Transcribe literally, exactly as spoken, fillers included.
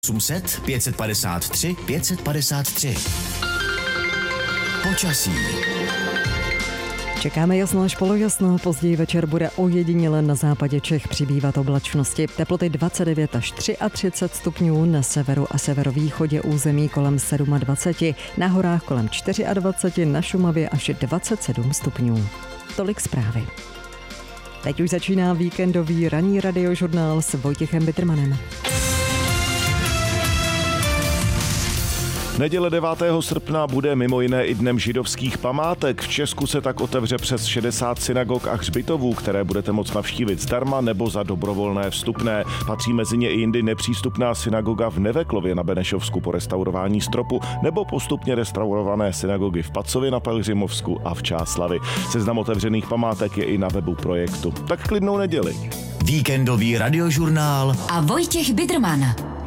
osm set pět set padesát tři pět set padesát tři. Počasí. Čekáme jasno až polojasno, později večer bude ojediněle na západě Čech přibývat oblačnosti. Teploty dvacet devět až třicet tři stupňů, na severu a severovýchodě území kolem dvacet sedm, na horách kolem dvacet čtyři, na Šumavě až dvacet sedm stupňů. Tolik zprávy. Teď už začíná víkendový ranní radiožurnál s Vojtěchem Bittermanem. Neděle devátého srpna bude mimo jiné i dnem židovských památek. V Česku se tak otevře přes šedesát synagog a hřbitovů, které budete moct navštívit zdarma nebo za dobrovolné vstupné. Patří mezi ně i jindy nepřístupná synagoga v Neveklově na Benešovsku po restaurování stropu nebo postupně restaurované synagogy v Pacově na Pelhřimovsku a v Čáslavi. Seznam otevřených památek je i na webu projektu. Tak klidnou neděli. Víkendový radiožurnál a Vojtěch Bitterman.